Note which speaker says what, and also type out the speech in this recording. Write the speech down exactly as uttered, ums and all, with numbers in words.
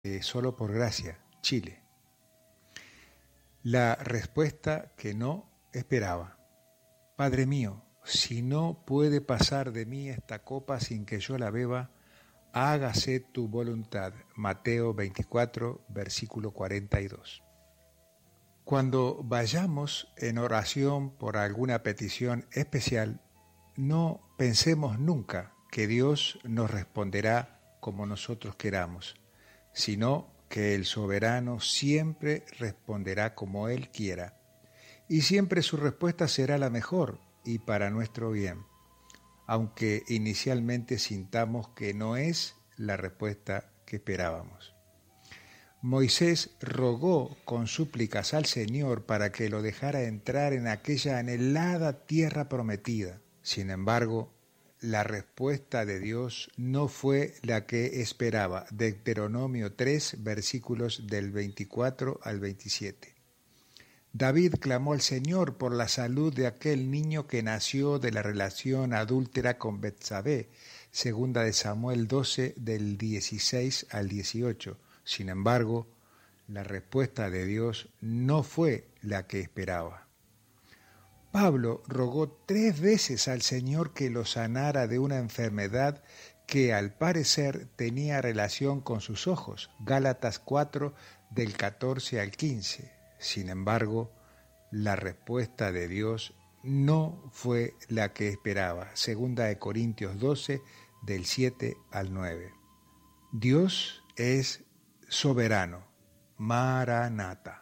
Speaker 1: de Solo por Gracia, Chile. La respuesta que no esperaba. Padre mío, si no puede pasar de mí esta copa sin que yo la beba, hágase tu voluntad. Mateo veinticuatro, versículo cuarenta y dos. Cuando vayamos en oración por alguna petición especial, no pensemos nunca que Dios nos responderá como nosotros queramos, sino que el soberano siempre responderá como Él quiera, y siempre su respuesta será la mejor y para nuestro bien, aunque inicialmente sintamos que no es la respuesta que esperábamos. Moisés rogó con súplicas al Señor para que lo dejara entrar en aquella anhelada tierra prometida. Sin embargo, la respuesta de Dios no fue la que esperaba. Deuteronomio tres, versículos del veinticuatro al veintisiete. David clamó al Señor por la salud de aquel niño que nació de la relación adúltera con Betsabé, segunda de Samuel doce, del dieciséis al dieciocho. Sin embargo, la respuesta de Dios no fue la que esperaba. Pablo rogó tres veces al Señor que lo sanara de una enfermedad que al parecer tenía relación con sus ojos. Gálatas cuatro, del catorce al quince. Sin embargo, la respuesta de Dios no fue la que esperaba. Segunda de Corintios doce, del siete al nueve. Dios es soberano. Maranata.